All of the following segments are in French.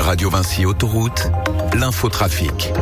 Radio Vinci Autoroute, l'infotrafic.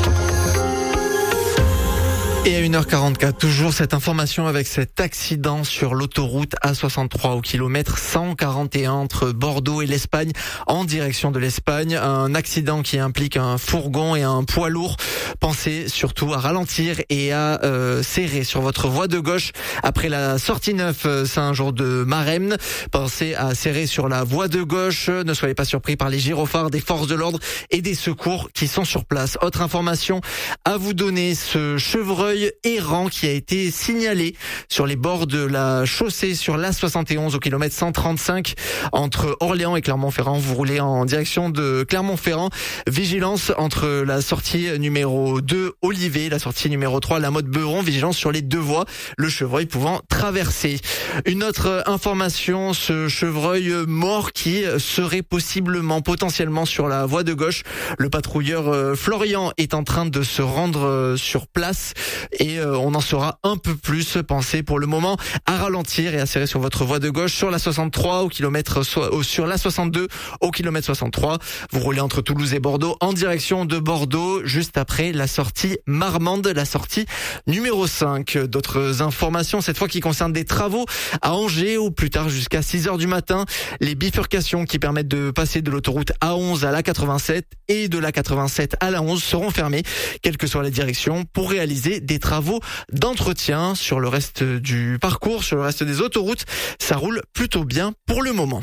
Et à 1h44, toujours cette information avec cet accident sur l'autoroute A63 au kilomètre 141 entre Bordeaux et l'Espagne, en direction de l'Espagne. Un accident qui implique un fourgon et un poids lourd. Pensez surtout à ralentir et à serrer sur votre voie de gauche après la sortie 9 Saint-Jean de Maremne. Pensez à serrer sur la voie de gauche. Ne soyez pas surpris par les gyrophares des forces de l'ordre et des secours qui sont sur place. Autre information à vous donner, ce chevreuil errant qui a été signalé sur les bords de la chaussée sur l'A71 au kilomètre 135 entre Orléans et Clermont-Ferrand. Vous roulez en direction de Clermont-Ferrand. Vigilance entre la sortie numéro 2 Olivet, la sortie numéro 3 la Motte Beuron. Vigilance sur les deux voies, le chevreuil pouvant traverser. Une autre information, ce chevreuil mort qui serait potentiellement sur la voie de gauche. Le patrouilleur Florian est en train de se rendre sur place et on en saura un peu plus. Pensez pour le moment à ralentir et à serrer sur votre voie de gauche sur la 63 au kilomètre sur la 62 au kilomètre 63. Vous roulez entre Toulouse et Bordeaux en direction de Bordeaux juste après la sortie Marmande, la sortie numéro 5. D'autres informations cette fois qui concernent des travaux à Angers ou plus tard jusqu'à 6h du matin. Les bifurcations qui permettent de passer de l'autoroute A11 à la 87 et de la 87 à la 11 seront fermées, quelle que soit la direction, pour réaliser des travaux d'entretien. Sur le reste du parcours, sur le reste des autoroutes, ça roule plutôt bien pour le moment.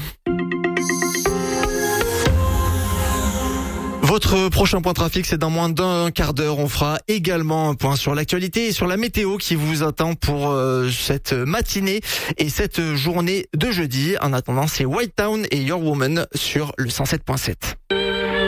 Votre prochain point trafic, c'est dans moins d'un quart d'heure. On fera également un point sur l'actualité et sur la météo qui vous attend pour cette matinée et cette journée de jeudi. En attendant, c'est White Town et Your Woman sur le 107.7.